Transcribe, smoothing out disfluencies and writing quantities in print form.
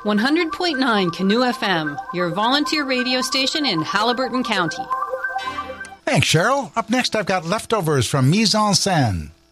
100.9 Canoe FM, your volunteer radio station in Haliburton County. Thanks, Cheryl. Up next, I've got leftovers from Mise en Scène.